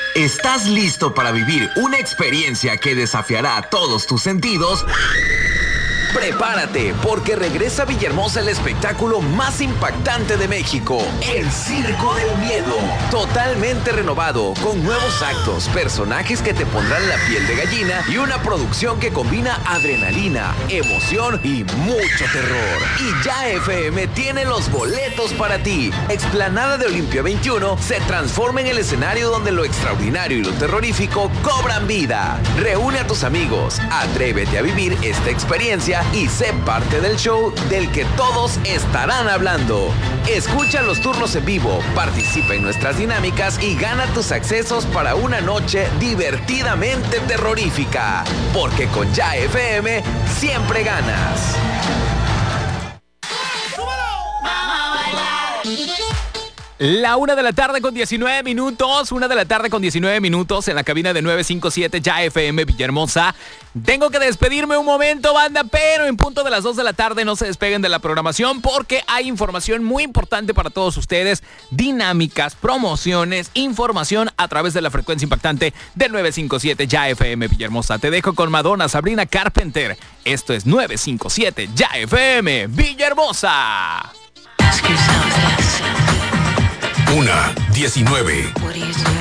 ¿Estás listo para vivir una experiencia que desafiará todos tus sentidos? Prepárate, porque regresa a Villahermosa el espectáculo más impactante de México, el Circo del Miedo. Totalmente renovado, con nuevos actos, personajes que te pondrán la piel de gallina y una producción que combina adrenalina, emoción y mucho terror. Y Ya FM tiene los boletos para ti. Explanada de Olimpia 21 se transforma en el escenario donde lo extraordinario y lo terrorífico cobran vida. Reúne a tus amigos, atrévete a vivir esta experiencia y sé parte del show del que todos estarán hablando. Escucha los turnos en vivo, participa en nuestras dinámicas y gana tus accesos para una noche divertidamente terrorífica. Porque con Ya FM siempre ganas. La 1 de la tarde con 19 minutos, 1 de la tarde con 19 minutos en la cabina de 957 Ya FM Villahermosa. Tengo que despedirme un momento, banda, pero en punto de las 2 de la tarde no se despeguen de la programación porque hay información muy importante para todos ustedes. Dinámicas, promociones, información a través de la frecuencia impactante del 957 Ya FM Villahermosa. Te dejo con Madonna, Sabrina Carpenter. Esto es 957 Ya FM Villahermosa. 1:19.